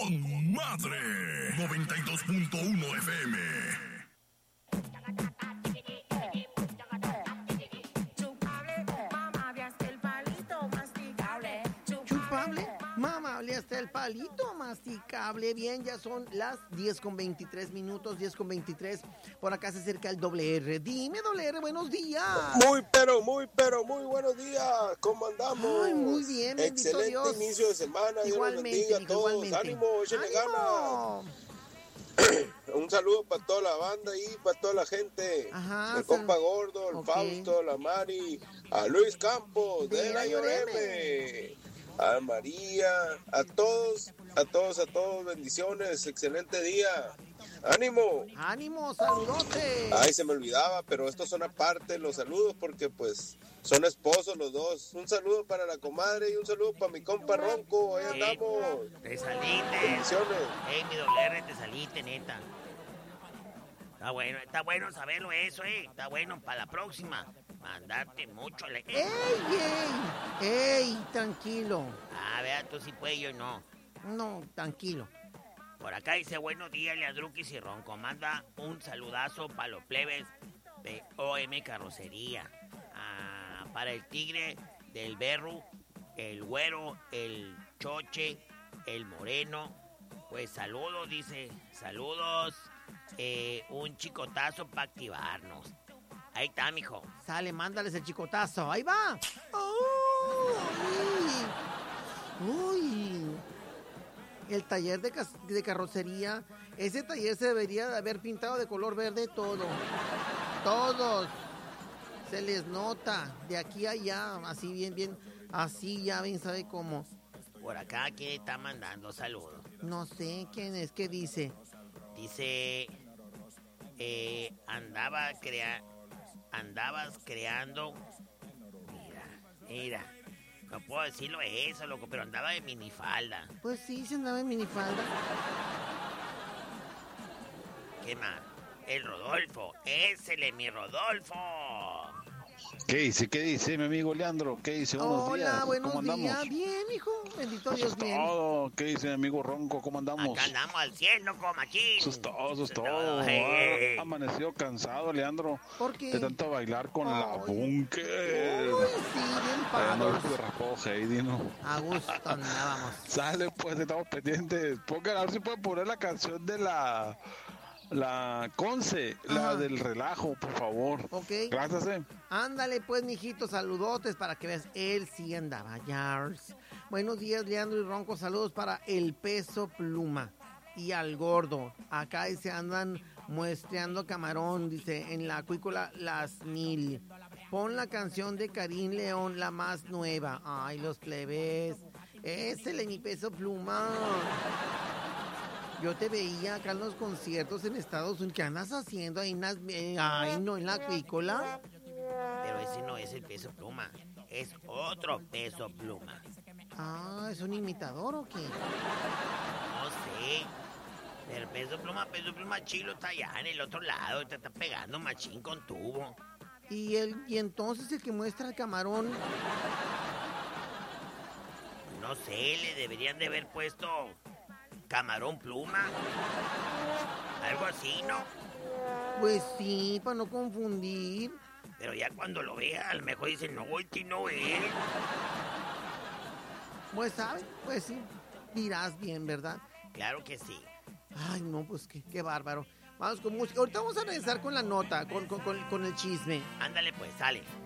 con madre. 92.1 FM. Mamable hasta el palito masticable. Bien, ya son las 10:23 minutos, 10:23. Por acá se acerca el doble R. Dime, doble R, buenos días. Muy buenos días. ¿Cómo andamos? Ay, muy bien, bendito Excelente Dios. inicio de semana. Igualmente, Dios los bendiga a todos. igualmente. Ánimo, échenle ¡Ánimo! ganas. Un saludo para toda la banda ahí, para toda la gente. Ajá, el compa Gordo, el ok. Fausto, la Mari, a Luis Campos, De de la la IOM. a María, a todos, bendiciones, excelente día. ¡Ánimo! ¡Ánimo, saludote! Ay, se me olvidaba, pero estos son aparte los saludos porque pues son esposos los dos. Un saludo para la comadre y un saludo para mi compa Ronco, ahí andamos. Te saliste. Bendiciones. Mi doble R, te saliste, neta. Está bueno saberlo eso, Está bueno para la próxima. Mandarte mucho. ¡Ey! Tranquilo. Vea, tú sí puedes, yo no. No, tranquilo. Por acá dice, buenos días, Leandruquis y Ronco. Manda un saludazo para los plebes de OM Carrocería. Para el Tigre, del Berru, el Güero, el Choche, el Moreno. Pues saludos, dice. Saludos. Un chicotazo para activarnos. Ahí está, mijo. Sale, mándales el chicotazo. Ahí va. ¡Uy! El taller de carrocería. Ese taller se debería de haber pintado de color verde todo. Todos. Se les nota. De aquí a allá. Así bien. Así ya ven, ¿sabe cómo? Por acá, ¿quién está mandando saludos? No sé quién es. ¿Qué dice? Dice... andabas creando... Mira. No puedo decirlo eso, loco, pero andaba de minifalda. Pues sí, se andaba en minifalda. ¿Qué más? El Rodolfo. Ésele, mi Rodolfo. ¿Qué dice mi amigo Leandro? ¿Qué dice? Buenos días. Hola, buenos ¿Cómo días. andamos? Bien, hijo. Bendito Eso Dios, es bien. todo. ¿Qué dice mi amigo Ronco? ¿Cómo andamos? Acá andamos al cielo, machín. Eso es todo. Hey. Amaneció cansado, Leandro. ¿Por qué? De tanto bailar con la Uy, Bunker. sí, bien No padres. se raspó Heidi, ¿no? A gusto andábamos. Sale, pues, estamos pendientes. Pongan, a ver si pueden poner la canción de la Conce, la Ajá. del relajo, por favor. Ok. Gracias, Ándale, pues, mijito, saludotes para que veas. Él sí andaba, Yars. Buenos días, Leandro y Ronco. Saludos para el Peso Pluma y al Gordo. Acá se andan muestreando camarón, dice, en la acuícola Las Mil. Pon la canción de Karim León, la más nueva. Ay, los plebes. Ésele, mi Peso Pluma. Yo te veía acá en los conciertos en Estados Unidos. ¿Qué andas haciendo ahí en la acuícola? Pero ese no es el Peso Pluma. Es otro Peso Pluma. Ah, ¿es un imitador o qué? No sé. Pero Peso Pluma Chilo está allá en el otro lado. Te está pegando machín con tubo. Y entonces el que muestra el camarón. No sé, le deberían de haber puesto Camarón Pluma. Algo así, ¿no? Pues sí, para no confundir. Pero ya cuando lo vea, a lo mejor dicen, no, este no es. Pues, ¿sabes? Pues sí, dirás bien, ¿verdad? Claro que sí. Ay, no, pues qué bárbaro. Vamos con música. Ahorita vamos a regresar con la nota, con el chisme. Ándale pues, sale.